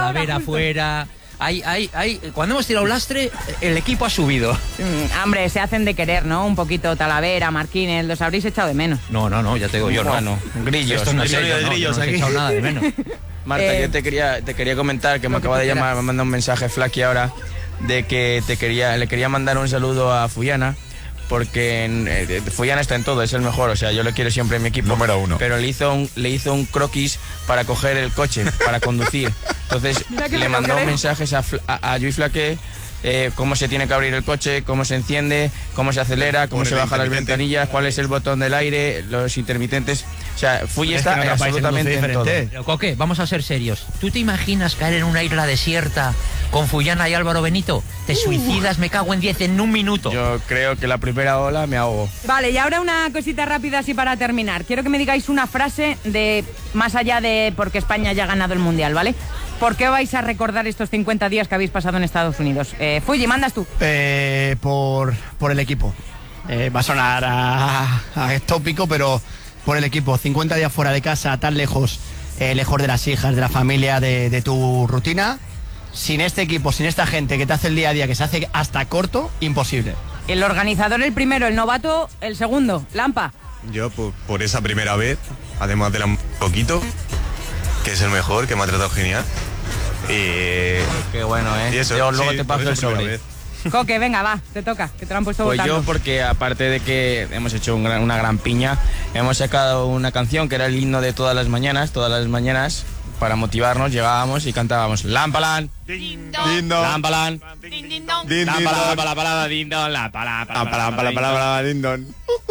Talavera fuera. Cuando hemos tirado lastre, el equipo ha subido. Hombre, se hacen de querer, ¿no? Un poquito Talavera, Marquínez, los habréis echado de menos. No, ya te digo yo, bueno, no. Grillos. Esto no es serio, de grillos no aquí. he echado nada de menos. Marta, yo te quería comentar que me acaba de llamar, me manda un mensaje Flaky ahora de que le quería mandar un saludo a Fuyana, porque Fuyana está en todo, es el mejor, o sea, yo lo quiero siempre en mi equipo. Número uno. Pero le hizo un croquis para coger el coche, para conducir. Entonces le mandó mensajes a Lluís Flaqué, cómo se tiene que abrir el coche, cómo se enciende, cómo se acelera, cómo se bajan las ventanillas, cuál es el botón del aire, los intermitentes. O sea, Fuy está absolutamente en todo. Pero, Coque, vamos a ser serios. ¿Tú te imaginas caer en una isla desierta con Fuyana y Álvaro Benito? Te suicidas, me cago en 10 en un minuto. Yo creo que la primera ola me ahogo. Vale, y ahora una cosita rápida así para terminar. Quiero que me digáis una frase de más allá de porque España ya ha ganado el Mundial, ¿vale? ¿Por qué vais a recordar estos 50 días que habéis pasado en Estados Unidos? Fuyi, mandas tú. Por el equipo. Va a sonar a tópico, pero por el equipo. 50 días fuera de casa, tan lejos, lejos de las hijas, de la familia, de tu rutina. Sin este equipo, sin esta gente que te hace el día a día, que se hace hasta corto, imposible. El organizador el primero, el novato el segundo. Lampa. Yo por esa primera vez, además de un poquito, que es el mejor, que me ha tratado genial. Qué bueno, ¿eh? Y eso, yo luego sí, te paso el sobre. vez. Coque, venga, va, te toca, que te lo han puesto Pues votando. yo, porque aparte de que hemos hecho una gran piña, hemos sacado una canción que era el himno de todas las mañanas, para motivarnos, llegábamos y cantábamos Lampalan, Din don. Lampalan, Din din Lampalan, din don, Lampalan, din don.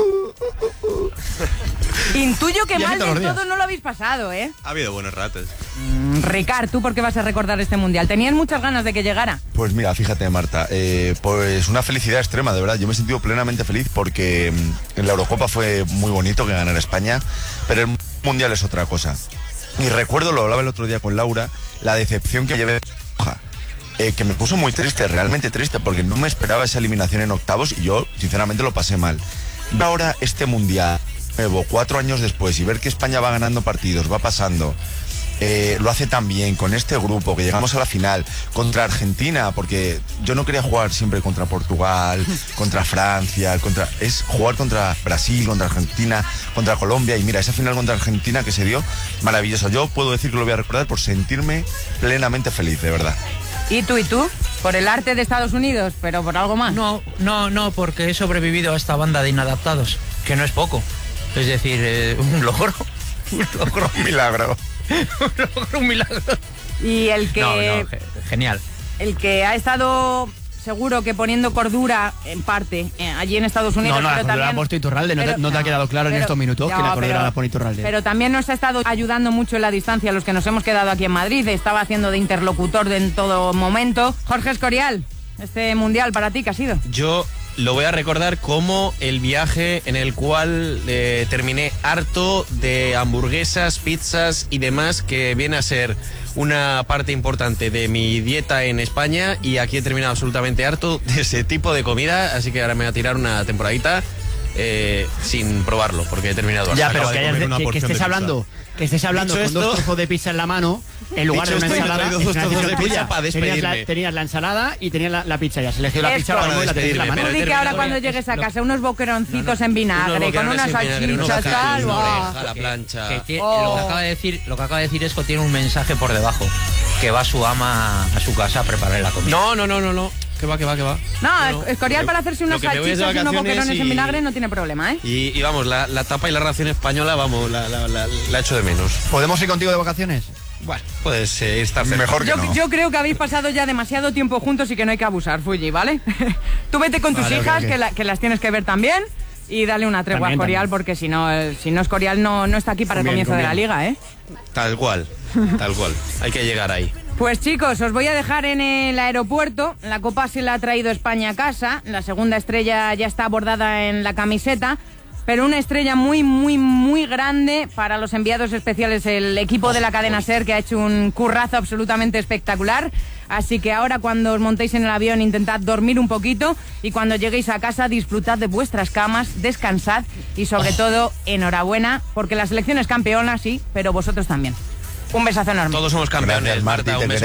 Intuyo que Y así mal todos los de días. todo no lo habéis pasado, ¿eh? Ha habido buenos ratos. Ricard, ¿tú por qué vas a recordar este Mundial? ¿Tenías muchas ganas de que llegara? Pues mira, fíjate, Marta, pues una felicidad extrema, de verdad. Yo me he sentido plenamente feliz porque en la Eurocopa fue muy bonito que ganara España, pero el Mundial es otra cosa. Y recuerdo, lo hablaba el otro día con Laura, la decepción que llevé que me puso muy triste, realmente triste, porque no me esperaba esa eliminación en octavos y yo, sinceramente, lo pasé mal. Ahora este Mundial nuevo, 4 años después, y ver que España va ganando partidos, va pasando, lo hace tan bien con este grupo, que llegamos a la final contra Argentina, porque yo no quería jugar siempre contra Portugal, contra Francia, es jugar contra Brasil, contra Argentina, contra Colombia, y mira, esa final contra Argentina que se dio, maravillosa. Yo puedo decir que lo voy a recordar por sentirme plenamente feliz, de verdad. ¿Y tú? ¿Por el arte de Estados Unidos? ¿Pero por algo más? No, porque he sobrevivido a esta banda de inadaptados, que no es poco. Es decir, un logro, Un milagro. un milagro. Y el que... Genial. El que ha estado seguro que poniendo cordura en parte allí en Estados Unidos, No, la pero cordura también la ha puesto Iturralde, no te ha quedado claro en estos minutos que la cordura la pone Iturralde. Pero también nos ha estado ayudando mucho en la distancia, los que nos hemos quedado aquí en Madrid, estaba haciendo de interlocutor en todo momento. Jorge Escorial, este Mundial para ti, ¿qué ha sido? Yo lo voy a recordar como el viaje en el cual terminé harto de hamburguesas, pizzas y demás, que viene a ser una parte importante de mi dieta en España, y aquí he terminado absolutamente harto de ese tipo de comida, así que ahora me voy a tirar una temporadita sin probarlo, porque he terminado harto. Ya, pero Acaba de comer una que porción estés de hablando, con Dicho dos esto- trozos de pizza en la mano, en lugar de Dicho una esto, me he ensalada. traído dos es una trozos de decisión pizza tuya. para despedirme. Tenías la ensalada y tenías la pizza, ya has elegido la Esto. pizza ahora mismo y la tenías en la Para mano. Tú di que terminar, ahora cuando llegues a casa unos boqueroncitos en Unos vinagre, con boquerones unas en vinagre, unos salchichas, cacaos, tal, una ¡buah! oreja a la plancha. Oh. Lo que acaba de decir es que tiene un mensaje por debajo, que va su ama a su casa a preparar la comida. No. Que va. No, Escorial para hacerse unas lo que me voy es de salchichas y unos vacaciones boquerones en y- vinagre no tiene problema, ¿eh? Y vamos, la tapa y la ración española, vamos, la echo de menos. ¿Podemos ir contigo de vacaciones? Bueno, puedes estar cerca. Mejor que no. Yo creo que habéis pasado ya demasiado tiempo juntos y que no hay que abusar, Fuji, ¿vale? Tú vete con tus Vale, hijas, ok. que las tienes que ver también, y dale una tregua a También, Escorial, también. porque si no Escorial no está aquí para el Conviene, comienzo de la liga, ¿eh? Tal cual. Hay que llegar ahí. Pues chicos, os voy a dejar en el aeropuerto. La copa se la ha traído España a casa. La segunda estrella ya está bordada en la camiseta. Pero una estrella muy, muy, muy grande para los enviados especiales, el equipo de la cadena SER, que ha hecho un currazo absolutamente espectacular. Así que ahora, cuando os montéis en el avión, intentad dormir un poquito, y cuando lleguéis a casa, disfrutad de vuestras camas, descansad y sobre todo, enhorabuena, porque la selección es campeona, sí, pero vosotros también. Un besazo enorme. Todos somos campeones. Gracias, Marti, Marta, un te beso